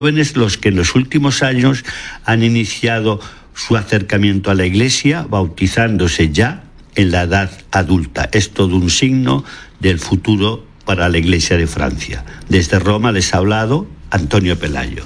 Jóvenes los que en los últimos años han iniciado su acercamiento a la Iglesia, bautizándose ya en la edad adulta. Es todo un signo del futuro para la Iglesia de Francia. Desde Roma les ha hablado Antonio Pelayo.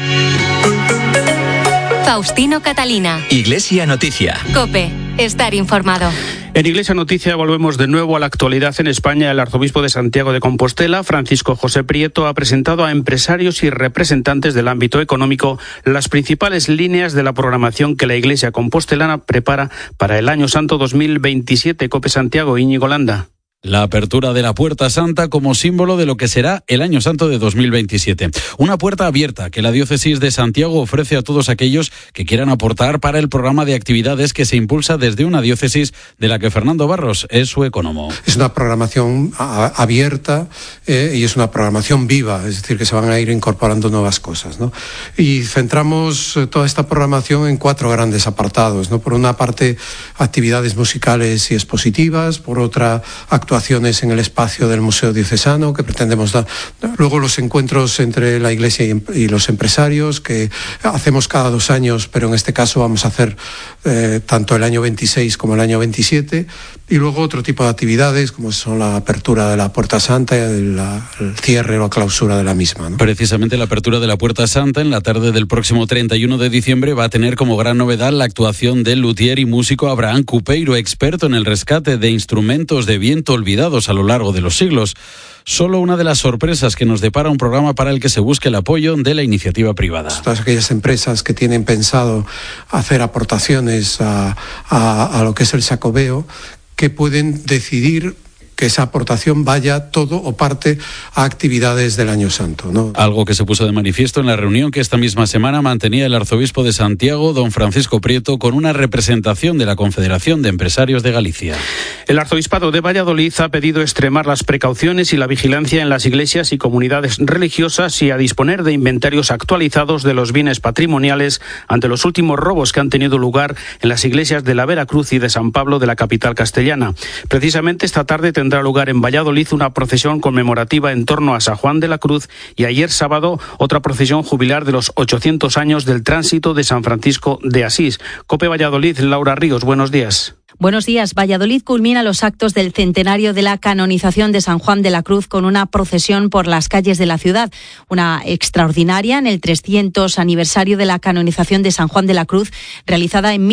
Faustino Catalina. Iglesia Noticia. COPE. Estar informado. En Iglesia Noticia volvemos de nuevo a la actualidad en España. El arzobispo de Santiago de Compostela, Francisco José Prieto, ha presentado a empresarios y representantes del ámbito económico las principales líneas de la programación que la Iglesia compostelana prepara para el Año Santo 2027. COPE Santiago, Íñigo Landa. La apertura de la Puerta Santa como símbolo de lo que será el Año Santo de 2027. Una puerta abierta que la Diócesis de Santiago ofrece a todos aquellos que quieran aportar para el programa de actividades que se impulsa desde una diócesis de la que Fernando Barros es su ecónomo. Es una programación abierta y es una programación viva, es decir, que se van a ir incorporando nuevas cosas, ¿no? Y centramos toda esta programación en 4 grandes apartados, ¿no? Por una parte, actividades musicales y expositivas, por otra, actuaciones en el espacio del Museo Diocesano que pretendemos dar. Luego los encuentros entre la Iglesia y los empresarios que hacemos cada 2 años, pero en este caso vamos a hacer tanto el año 26 como el año 27. Y luego otro tipo de actividades como son la apertura de la Puerta Santa y el cierre o la clausura de la misma, ¿no? Precisamente la apertura de la Puerta Santa en la tarde del próximo 31 de diciembre va a tener como gran novedad la actuación del luthier y músico Abraham Cupeiro, experto en el rescate de instrumentos de viento olvidados a lo largo de los siglos. Solo una de las sorpresas que nos depara un programa para el que se busque el apoyo de la iniciativa privada. Todas aquellas empresas que tienen pensado hacer aportaciones a lo que es el Xacobeo, que pueden decidir que esa aportación vaya todo o parte a actividades del Año Santo, ¿no? Algo que se puso de manifiesto en la reunión que esta misma semana mantenía el arzobispo de Santiago, don Francisco Prieto, con una representación de la Confederación de Empresarios de Galicia. El arzobispado de Valladolid ha pedido extremar las precauciones y la vigilancia en las iglesias y comunidades religiosas y a disponer de inventarios actualizados de los bienes patrimoniales ante los últimos robos que han tenido lugar en las iglesias de la Veracruz y de San Pablo de la capital castellana. Precisamente esta tarde tendrá lugar en Valladolid una procesión conmemorativa en torno a San Juan de la Cruz y ayer sábado otra procesión jubilar de los 800 años del tránsito de San Francisco de Asís. COPE Valladolid, Laura Ríos, buenos días. Buenos días. Valladolid culmina los actos del centenario de la canonización de San Juan de la Cruz con una procesión por las calles de la ciudad. Una extraordinaria en el 300 aniversario de la canonización de San Juan de la Cruz, realizada en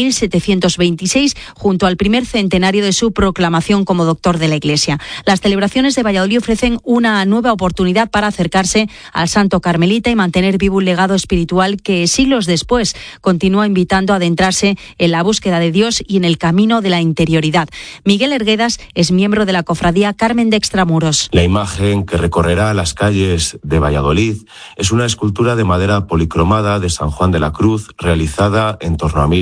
1726, junto al primer centenario de su proclamación como doctor de la Iglesia. Las celebraciones de Valladolid ofrecen una nueva oportunidad para acercarse al santo carmelita y mantener vivo un legado espiritual que siglos después continúa invitando a adentrarse en la búsqueda de Dios y en el camino de la interioridad. Miguel Erguedas es miembro de la Cofradía Carmen de Extramuros. La imagen que recorrerá las calles de Valladolid es una escultura de madera policromada de San Juan de la Cruz realizada en torno a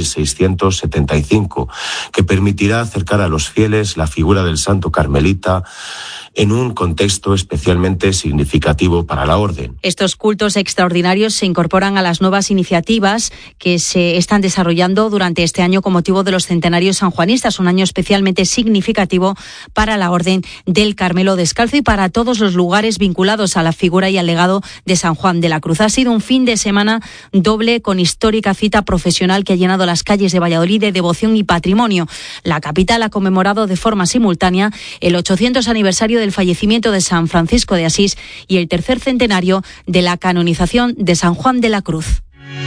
1675, que permitirá acercar a los fieles la figura del santo carmelita en un contexto especialmente significativo para la Orden. Estos cultos extraordinarios se incorporan a las nuevas iniciativas que se están desarrollando durante este año con motivo de los centenarios sanjuanistas, un año especialmente significativo para la Orden del Carmelo Descalzo y para todos los lugares vinculados a la figura y al legado de San Juan de la Cruz. Ha sido un fin de semana doble con histórica cita profesional que ha llenado las calles de Valladolid de devoción y patrimonio. La capital ha conmemorado de forma simultánea el 800 aniversario del fallecimiento de San Francisco de Asís y el tercer centenario de la canonización de San Juan de la Cruz.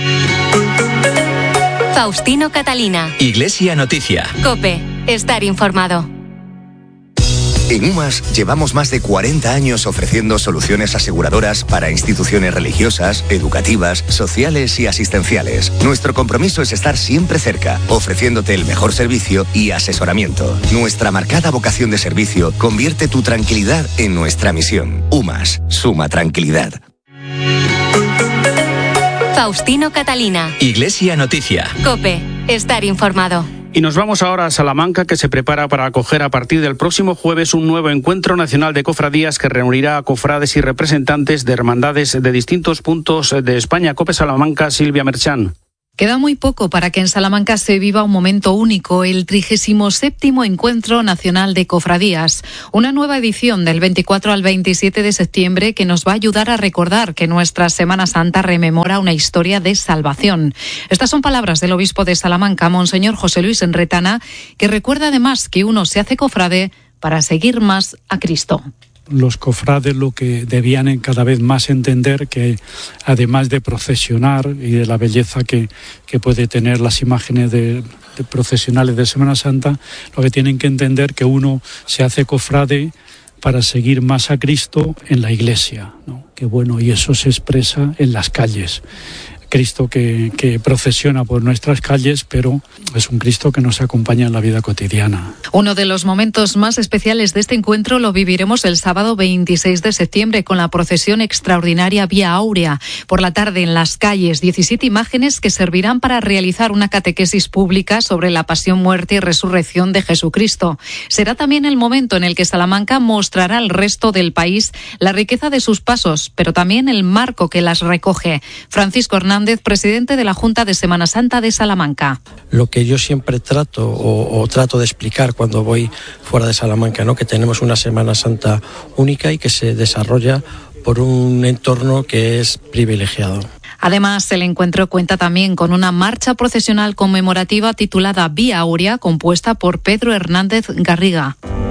Faustino Catalina. Iglesia Noticia. COPE. Estar informado. En UMAS llevamos más de 40 años ofreciendo soluciones aseguradoras para instituciones religiosas, educativas, sociales y asistenciales. Nuestro compromiso es estar siempre cerca, ofreciéndote el mejor servicio y asesoramiento. Nuestra marcada vocación de servicio convierte tu tranquilidad en nuestra misión. UMAS, suma tranquilidad. Faustino Catalina. Iglesia Noticia. COPE. Estar informado. Y nos vamos ahora a Salamanca, que se prepara para acoger a partir del próximo jueves un nuevo encuentro nacional de cofradías que reunirá a cofrades y representantes de hermandades de distintos puntos de España. COPE Salamanca, Silvia Merchán. Queda muy poco para que en Salamanca se viva un momento único, el 37º Encuentro Nacional de Cofradías. Una nueva edición del 24 al 27 de septiembre que nos va a ayudar a recordar que nuestra Semana Santa rememora una historia de salvación. Estas son palabras del obispo de Salamanca, Monseñor José Luis Retana, que recuerda además que uno se hace cofrade para seguir más a Cristo. Los cofrades lo que debían cada vez más entender que además de procesionar y de la belleza que puede tener las imágenes de procesionales de Semana Santa, lo que tienen que entender que uno se hace cofrade para seguir más a Cristo en la iglesia, ¿no? Que bueno, y eso se expresa en las calles. Cristo que procesiona por nuestras calles, pero es un Cristo que nos acompaña en la vida cotidiana. Uno de los momentos más especiales de este encuentro lo viviremos el sábado 26 de septiembre con la procesión extraordinaria Vía Áurea. Por la tarde en las calles, 17 imágenes que servirán para realizar una catequesis pública sobre la pasión, muerte y resurrección de Jesucristo. Será también el momento en el que Salamanca mostrará al resto del país la riqueza de sus pasos, pero también el marco que las recoge. Francisco Hernández, presidente de la Junta de Semana Santa de Salamanca. Lo que yo siempre trato o trato de explicar cuando voy fuera de Salamanca, ¿no? Que tenemos una Semana Santa única y que se desarrolla por un entorno que es privilegiado. Además, el encuentro cuenta también con una marcha procesional conmemorativa titulada Vía Áurea, compuesta por Pedro Hernández Garriga.